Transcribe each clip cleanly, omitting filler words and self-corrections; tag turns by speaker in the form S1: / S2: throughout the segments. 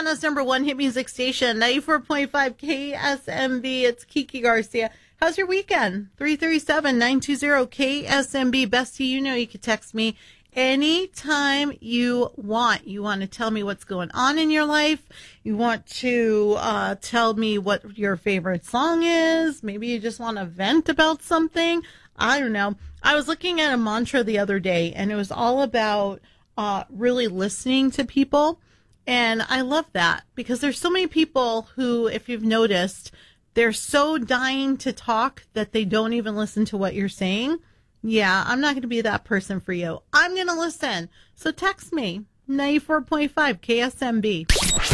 S1: Indiana's number one hit music station, 94.5 KSMB. It's Kiki Garcia. How's your weekend? 337-920-KSMB. Bestie, you know you can text me anytime you want. You want to tell me what's going on in your life. You want to tell me what your favorite song is. Maybe you just want to vent about something. I don't know. I was looking at a mantra the other day, and it was all about really listening to people. And I love that because there's so many people who, if you've noticed, they're so dying to talk that they don't even listen to what you're saying. Yeah, I'm not going to be that person for you. I'm going to listen. So text me, 94.5 KSMB.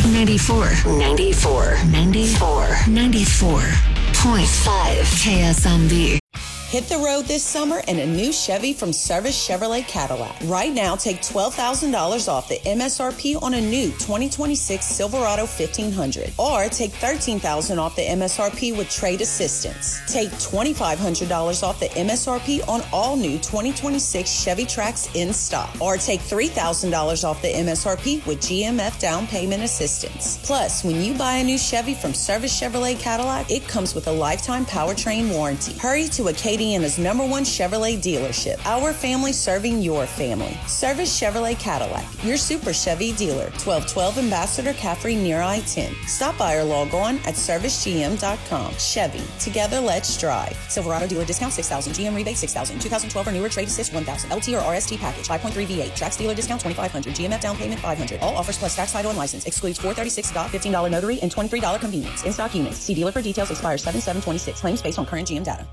S2: 94.5 KSMB.
S3: Hit the road this summer in a new Chevy from Service Chevrolet Cadillac. Right now, take $12,000 off the MSRP on a new 2026 Silverado 1500. Or take $13,000 off the MSRP with trade assistance. Take $2,500 off the MSRP on all new 2026 Chevy Trax in stock. Or take $3,000 off the MSRP with GMF down payment assistance. Plus, when you buy a new Chevy from Service Chevrolet Cadillac, it comes with a lifetime powertrain warranty. Hurry to Acadiana's number one Chevrolet dealership. Our family serving your family. Service Chevrolet Cadillac, your Super Chevy dealer. 1212 Ambassador Caffrey near I-10. Stop by or log on at servicegm.com. Chevy, together let's drive. Silverado dealer discount $6,000. GM rebate $6,000. 2012 or newer trade assist $1,000. LT or RST package 5.3 V8. Trax dealer discount $2,500. GMF down payment $500. All offers plus tax, title, and license. Excludes $436 $15 notary and $23 convenience. In stock units. See dealer for details. Expires 7/7/26. Claims based on current GM data.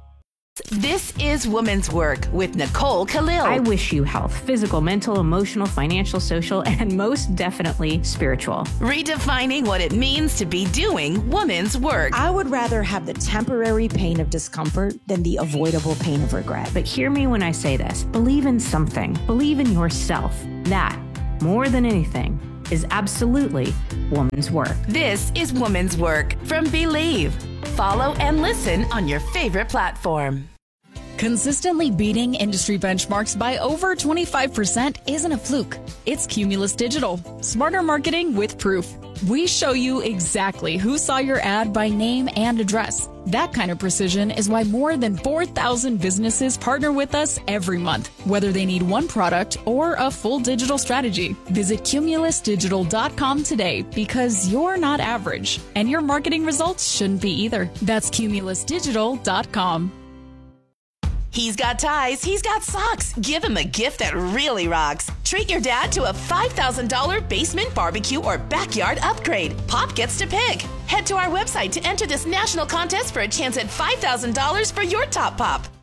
S4: This is Woman's Work with Nicole Khalil.
S5: I wish you health, physical, mental, emotional, financial, social, and most definitely spiritual.
S4: Redefining what it means to be doing woman's work.
S6: I would rather have the temporary pain of discomfort than the avoidable pain of regret.
S5: But hear me when I say this. Believe in something. Believe in yourself. That, more than anything, is absolutely woman's work.
S4: This is Woman's Work from Believe. Follow and listen on your favorite platform.
S7: Consistently beating industry benchmarks by over 25% isn't a fluke. It's Cumulus Digital. Smarter marketing with proof. We show you exactly who saw your ad by name and address. That kind of precision is why more than 4,000 businesses partner with us every month, whether they need one product or a full digital strategy. Visit cumulusdigital.com today because you're not average, and your marketing results shouldn't be either. That's cumulusdigital.com.
S4: He's got ties, he's got socks. Give him a gift that really rocks. Treat your dad to a $5,000 basement barbecue or backyard upgrade. Pop gets to pick. Head to our website to enter this national contest for a chance at $5,000 for your top pop.